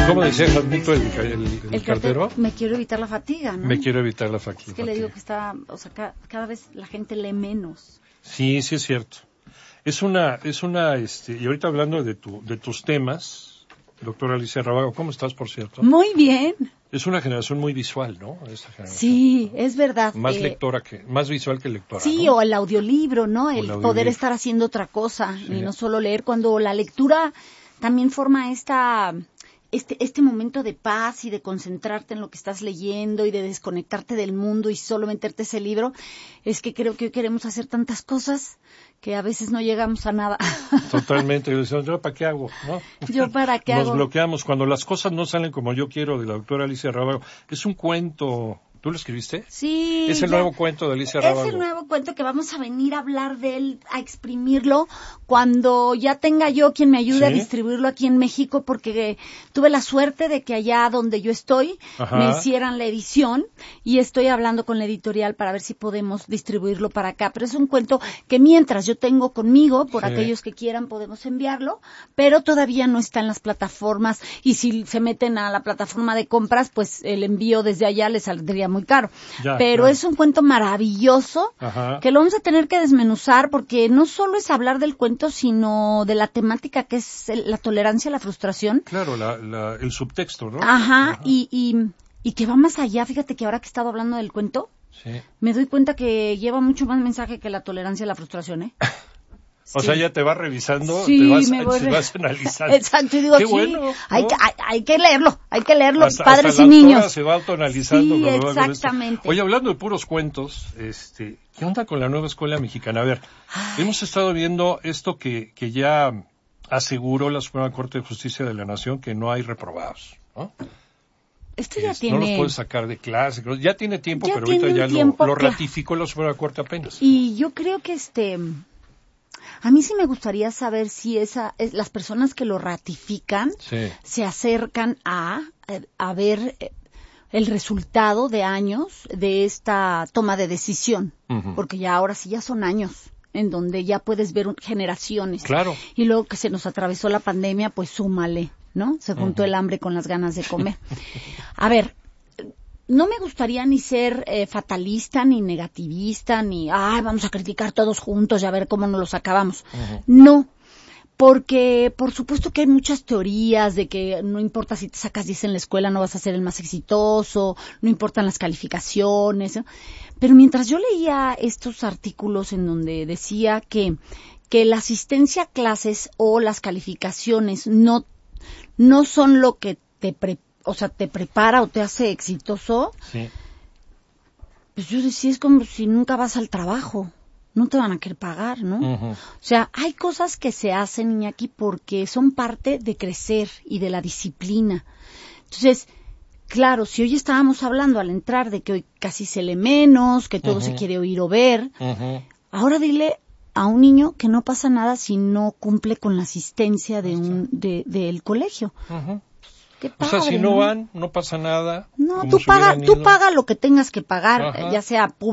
¿Cómo decía Jarmito el cartero? Me quiero evitar la fatiga, ¿no? Me quiero evitar la fatiga. Es que le digo que está, o sea, cada vez la gente lee menos. Sí, sí es cierto. Es una, y ahorita hablando de tus temas, doctora Alicia Rábago, ¿cómo estás, por cierto? Muy bien. Es una generación muy visual, ¿no? Esta generación. Sí, es verdad. Más más visual que lectora. Sí, ¿no? O el audiolibro, ¿no? El poder estar haciendo otra cosa y no solo leer, cuando la lectura también forma este momento de paz y de concentrarte en lo que estás leyendo y de desconectarte del mundo y solo meterte ese libro. Es que creo que hoy queremos hacer tantas cosas que a veces no llegamos a nada. Totalmente. ¿Yo para qué hago? ¿No? ¿Yo para qué hago? Nos bloqueamos. Cuando las cosas no salen como yo quiero, de la doctora Alicia Rábago. Es un cuento. ¿Tú lo escribiste? Sí. Es el nuevo cuento de Alicia Rábago. Es el nuevo cuento que vamos a venir a hablar de él, a exprimirlo, cuando ya tenga yo quien me ayude a distribuirlo aquí en México, porque tuve la suerte de que allá donde yo estoy me hicieran la edición y estoy hablando con la editorial para ver si podemos distribuirlo para acá. Pero es un cuento que mientras yo tengo conmigo, por aquellos que quieran podemos enviarlo, pero todavía no está en las plataformas y si se meten a la plataforma de compras, pues el envío desde allá les saldría muy caro. Pero es un cuento maravilloso que lo vamos a tener que desmenuzar porque no solo es hablar del cuento, sino de la temática que es la tolerancia a la frustración. Claro, el subtexto, ¿no? Y que va más allá. Fíjate que ahora que he estado hablando del cuento, me doy cuenta que lleva mucho más mensaje que la tolerancia a la frustración, ¿eh? O sea, ya te vas revisando, te vas analizando. Exacto, y digo, qué bueno, ¿no? hay que leerlo, padres hasta y niños. Se va autoanalizando. Sí, exactamente. Oye, hablando de puros cuentos, ¿qué onda con la nueva escuela mexicana? A ver, hemos estado viendo esto que ya aseguró la Suprema Corte de Justicia de la Nación, que no hay reprobados, ¿no? Esto ya tiene... No los puedes sacar de clase, ya tiene tiempo, pero ahorita ya lo ratificó la Suprema Corte apenas. Y yo creo que a mí sí me gustaría saber si las personas que lo ratifican se acercan a ver el resultado de años de esta toma de decisión, porque ya ahora sí ya son años en donde ya puedes ver generaciones. Claro. Y luego que se nos atravesó la pandemia, pues súmale, ¿no? Se juntó el hambre con las ganas de comer. A ver, no me gustaría ni ser fatalista, ni negativista, ni, vamos a criticar todos juntos y a ver cómo nos los acabamos. No, porque por supuesto que hay muchas teorías de que no importa si te sacas 10 en la escuela, no vas a ser el más exitoso, no importan las calificaciones, ¿no? Pero mientras yo leía estos artículos en donde decía que la asistencia a clases o las calificaciones no son lo que te prepara o te hace exitoso, pues yo decía, es como si nunca vas al trabajo, no te van a querer pagar, ¿no? O sea, hay cosas que se hacen, Iñaki, porque son parte de crecer y de la disciplina. Entonces, claro, si hoy estábamos hablando al entrar de que hoy casi se lee menos, que todo se quiere oír o ver, ahora dile a un niño que no pasa nada si no cumple con la asistencia del colegio. Qué padre, o sea, si no van, no pasa nada. No, tú paga lo que tengas que pagar, ya sea público